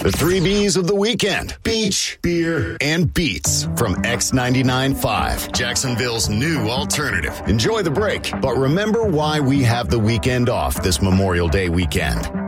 The 3 B's of the weekend: beach, beer, and beats from X99.5, Jacksonville's new alternative. Enjoy the break, but remember why we have the weekend off this Memorial Day weekend.